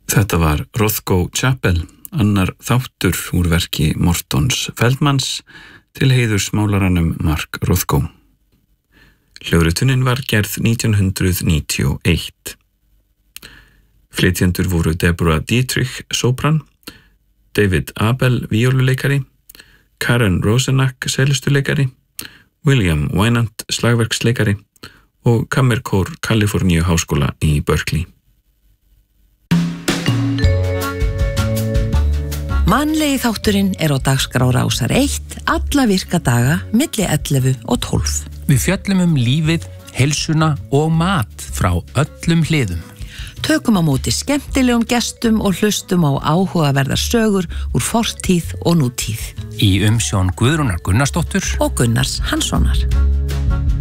Þetta var Rothko Chapel, annar þáttur úr verki Mortons Feldmans til heiðurs málaranum Mark Rothko. Hljóðritunin var gerð 1991. Flytjendur voru Deborah Dietrich, sopran, David Abel, víóluleikari, Karen Rosenack, cellustuleikari, William Wynant, slagverksleikari og Kammerkór Kaliforníu háskóla í Berkeley. Mannlegi þátturinn á dagskrá Rásar 1 alla virka daga milli 11 og 12. Við fjöllum lífið, heilsuna og mat frá öllum hliðum. Tökum á móti skemmtilegum gestum og hlustum á áhugaverðar sögur úr fortíð og nútíð. Í umsjón Guðrúnar Gunnarsdóttur og Gunnars Hanssonar.